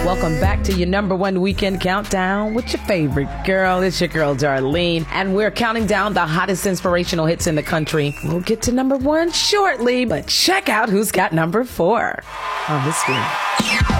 Welcome back to your number one weekend countdown with your favorite girl. It's your girl, Darlene. And we're counting down the hottest inspirational hits in the country. We'll get to number one shortly, but check out who's got number 4 on the screen.